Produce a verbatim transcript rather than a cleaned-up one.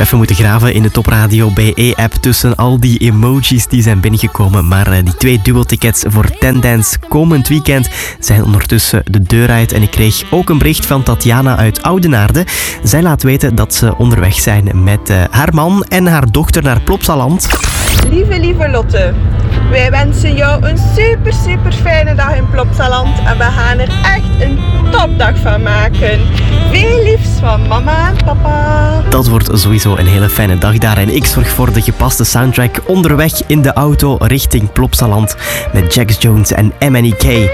Even moeten graven in de Top Radio B E-app tussen al die emojis die zijn binnengekomen. Maar uh, die twee dubbeltickets voor Ten Dance komend weekend zijn ondertussen de deur uit. En ik kreeg ook een bericht van Tatjana uit Oudenaarde. Zij laat weten dat ze onderweg zijn met uh, haar man en haar dochter naar Plopsaland. Lieve, lieve Lotte, wij wensen jou een super, super fijne dag in Plopsaland. En we gaan er echt een topdag van maken. Veel liefs van mama en papa. Dat wordt sowieso een hele fijne dag daar. En ik zorg voor de gepaste soundtrack onderweg in de auto richting Plopsaland met Jax Jones en M N E K.